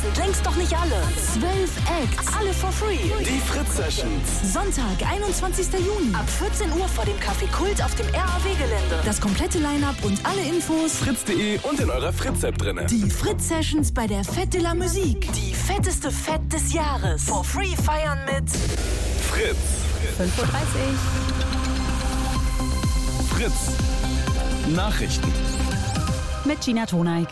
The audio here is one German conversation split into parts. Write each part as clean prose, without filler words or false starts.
sind längst noch nicht alle. 12 Acts. Alle for free. Die Fritz Sessions. Sonntag, 21. Juni. Ab 14 Uhr vor dem Café Kult auf dem RAW-Gelände. Das komplette Line-Up und alle Infos Fritz.de und in eurer Fritz-App drin. Die Fritz Sessions bei der Fête de la Musique. Die fetteste Fett des Jahres. For free feiern mit Fritz. 5:30 Uhr. Fritz. Nachrichten. Mit Gina Toneik.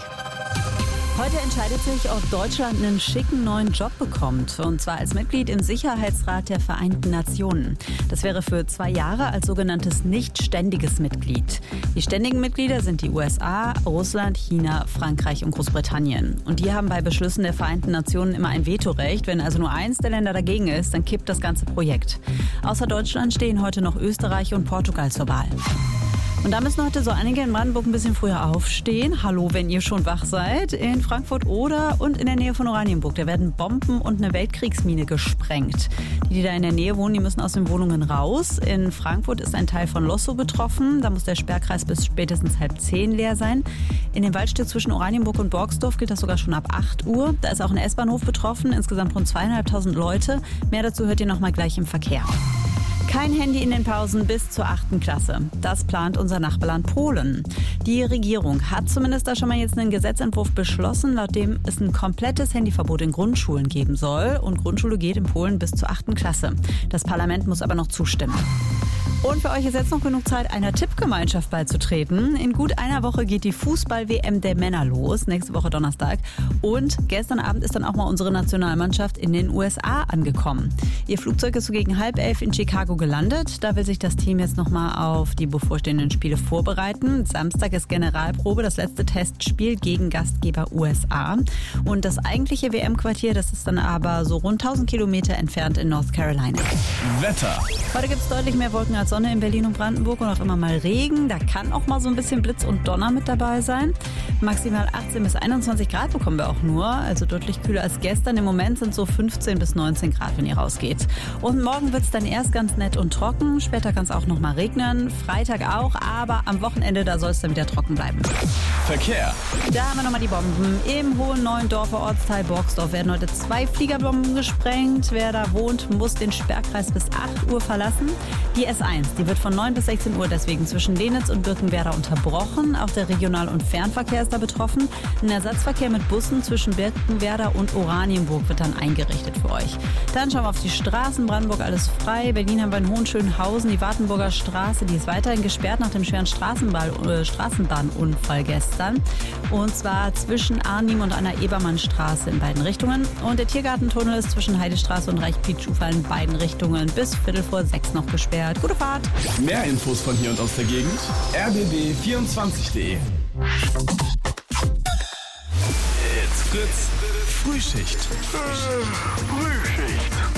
Heute entscheidet sich, ob Deutschland einen schicken neuen Job bekommt. Und zwar als Mitglied im Sicherheitsrat der Vereinten Nationen. Das wäre für 2 Jahre als sogenanntes nicht ständiges Mitglied. Die ständigen Mitglieder sind die USA, Russland, China, Frankreich und Großbritannien. Und die haben bei Beschlüssen der Vereinten Nationen immer ein Vetorecht. Wenn also nur eins der Länder dagegen ist, dann kippt das ganze Projekt. Außer Deutschland stehen heute noch Österreich und Portugal zur Wahl. Und da müssen heute so einige in Brandenburg ein bisschen früher aufstehen. Hallo, wenn ihr schon wach seid. In Frankfurt oder und in der Nähe von Oranienburg. Da werden Bomben und eine Weltkriegsmine gesprengt. Die da in der Nähe wohnen, die müssen aus den Wohnungen raus. In Frankfurt ist ein Teil von Lossow betroffen. Da muss der Sperrkreis bis spätestens 9:30 leer sein. In dem Waldstück zwischen Oranienburg und Borgsdorf gilt das sogar schon ab 8 Uhr. Da ist auch ein S-Bahnhof betroffen. Insgesamt rund 2.500 Leute. Mehr dazu hört ihr nochmal gleich im Verkehr. Kein Handy in den Pausen bis zur 8. Klasse. Das plant unser Nachbarland Polen. Die Regierung hat zumindest da schon mal jetzt einen Gesetzentwurf beschlossen, laut dem es ein komplettes Handyverbot in Grundschulen geben soll. Und Grundschule geht in Polen bis zur 8. Klasse. Das Parlament muss aber noch zustimmen. Und für euch ist jetzt noch genug Zeit, einer Tippgemeinschaft beizutreten. In gut einer Woche geht die Fußball-WM der Männer los, nächste Woche Donnerstag. Und gestern Abend ist dann auch mal unsere Nationalmannschaft in den USA angekommen. Ihr Flugzeug ist so gegen 10:30 in Chicago gelandet. Da will sich das Team jetzt nochmal auf die bevorstehenden Spiele vorbereiten. Samstag ist Generalprobe, das letzte Testspiel gegen Gastgeber USA. Und das eigentliche WM-Quartier, das ist dann aber so rund 1000 Kilometer entfernt in North Carolina. Wetter. Heute gibt es deutlich mehr Wolken als Sonne in Berlin und Brandenburg und auch immer mal Regen. Da kann auch mal so ein bisschen Blitz und Donner mit dabei sein. Maximal 18 bis 21 Grad bekommen wir auch nur, also deutlich kühler als gestern. Im Moment sind so 15 bis 19 Grad, wenn ihr rausgeht. Und morgen wird es dann erst ganz nett und trocken. Später kann es auch noch mal regnen. Freitag auch, aber am Wochenende, da soll es dann wieder trocken bleiben. Verkehr. Da haben wir nochmal die Bomben. Im Hohen Neuendorfer Ortsteil Borgsdorf werden heute 2 Fliegerbomben gesprengt. Wer da wohnt, muss den Sperrkreis bis 8 Uhr verlassen. Die S1, die wird von 9 bis 16 Uhr deswegen zwischen Lenitz und Birkenwerder unterbrochen. Auch der Regional- und Fernverkehr ist da betroffen. Ein Ersatzverkehr mit Bussen zwischen Birkenwerder und Oranienburg wird dann eingerichtet für euch. Dann schauen wir auf die Straßen. Brandenburg alles frei. Berlin haben wir in Hohenschönhausen die Wartenburger Straße. Die ist weiterhin gesperrt nach dem schweren Straßenbahnunfall gestern. Und zwar zwischen Arnim und einer Ebermannstraße in beiden Richtungen. Und der Tiergartentunnel ist zwischen Heidestraße und Reich-Pietschufer in beiden Richtungen bis 5:45 noch gesperrt. Gute Fahrt! Mehr Infos von hier und aus der Gegend. rbb24.de. It's Fritz. Frühschicht.